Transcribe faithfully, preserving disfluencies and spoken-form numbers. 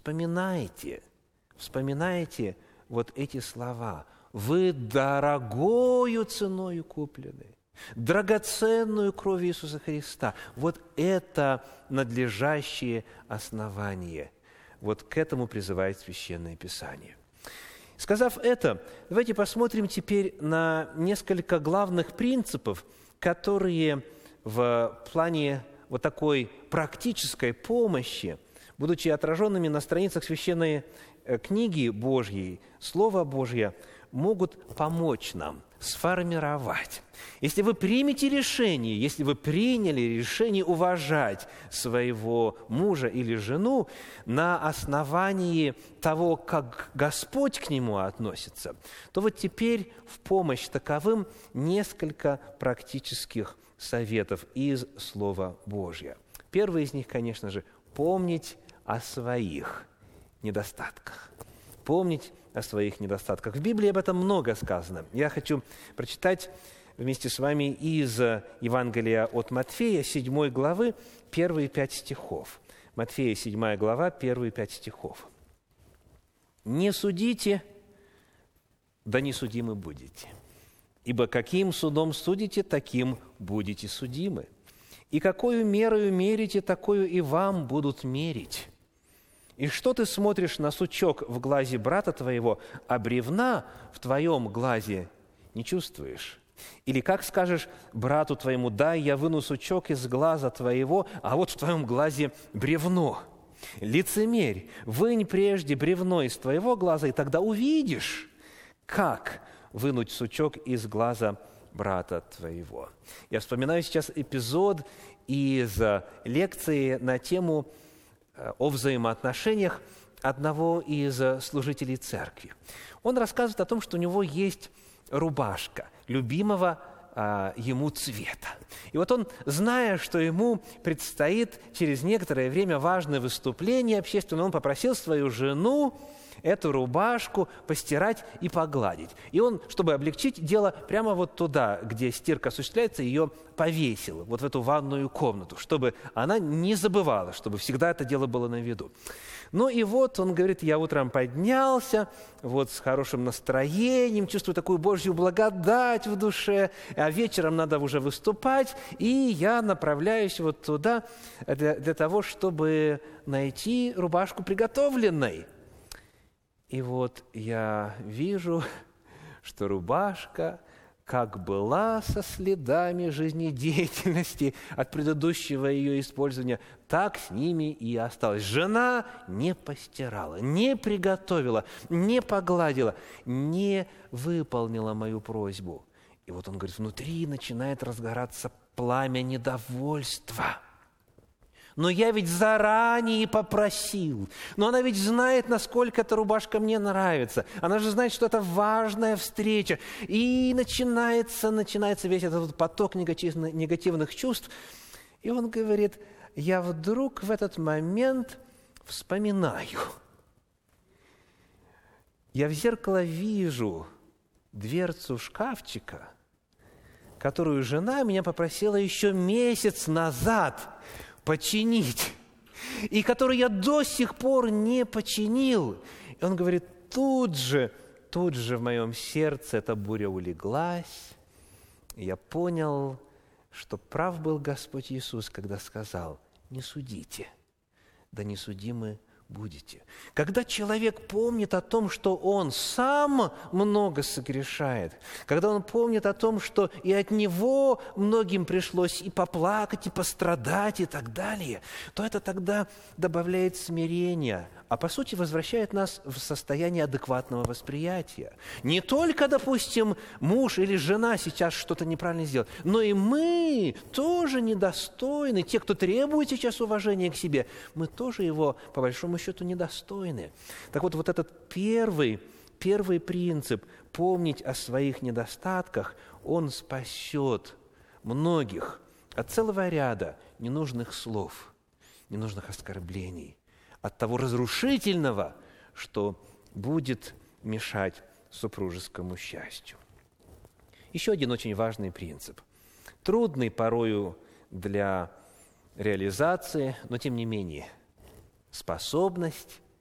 вспоминайте, вспоминайте вот эти слова. Вы дорогою ценою куплены, драгоценную кровью Иисуса Христа. Вот это надлежащее основание. Вот к этому призывает Священное Писание. Сказав это, давайте посмотрим теперь на несколько главных принципов, которые в плане вот такой практической помощи, будучи отраженными на страницах Священной книги Божьей, Слова Божье, могут помочь нам сформировать. Если вы примете решение, если вы приняли решение уважать своего мужа или жену на основании того, как Господь к нему относится, то вот теперь в помощь таковым несколько практических советов из Слова Божьего. Первый из них, конечно же, помнить о своих недостатках. Помнить о своих недостатках. В Библии об этом много сказано. Я хочу прочитать вместе с вами из Евангелия от Матфея, седьмой главы, первые пять стихов. Матфея, седьмая глава, первые пять стихов. «Не судите, да не судимы будете. Ибо каким судом судите, таким будете судимы. И какою мерою мерите, такую и вам будут мерить. И что ты смотришь на сучок в глазе брата твоего, а бревна в твоем глазе не чувствуешь? Или как скажешь брату твоему: дай, я выну сучок из глаза твоего, а вот в твоем глазе бревно? Лицемерь, вынь прежде бревно из твоего глаза, и тогда увидишь, как вынуть сучок из глаза брата твоего». Я вспоминаю сейчас эпизод из лекции на тему о взаимоотношениях одного из служителей церкви. Он рассказывает о том, что у него есть рубашка любимого а, ему цвета. И вот он, зная, что ему предстоит через некоторое время важное выступление общественное, он попросил свою жену эту рубашку постирать и погладить. И он, чтобы облегчить дело, прямо вот туда, где стирка осуществляется, ее повесил, вот в эту ванную комнату, чтобы она не забывала, чтобы всегда это дело было на виду. Ну и вот он говорит: я утром поднялся, вот с хорошим настроением, чувствую такую Божью благодать в душе, а вечером надо уже выступать, и я направляюсь вот туда для, для того, чтобы найти рубашку приготовленной. И вот я вижу, что рубашка как была со следами жизнедеятельности от предыдущего ее использования, так с ними и осталась. Жена не постирала, не приготовила, не погладила, не выполнила мою просьбу. И вот он говорит, внутри начинает разгораться пламя недовольства. Но я ведь заранее попросил. Но она ведь знает, насколько эта рубашка мне нравится. Она же знает, что это важная встреча. И начинается, начинается весь этот поток негативных, негативных чувств. И он говорит, я вдруг в этот момент вспоминаю. Я в зеркало вижу дверцу шкафчика, которую жена меня попросила еще месяц назад починить, и который я до сих пор не починил. И он говорит, тут же, тут же в моем сердце эта буря улеглась, и я понял, что прав был Господь Иисус, когда сказал, не судите, да не судимы будете. Когда человек помнит о том, что он сам много согрешает, когда он помнит о том, что и от него многим пришлось и поплакать, и пострадать, и так далее, то это тогда добавляет смирения, а по сути возвращает нас в состояние адекватного восприятия. Не только, допустим, муж или жена сейчас что-то неправильно сделал, но и мы тоже недостойны. Те, кто требует сейчас уважения к себе, мы тоже его, по большому счету, недостойны. Так вот, вот этот первый, первый принцип – помнить о своих недостатках, он спасет многих от целого ряда ненужных слов, ненужных оскорблений, от того разрушительного, что будет мешать супружескому счастью. Еще один очень важный принцип. Трудный порою для реализации, но тем не менее способность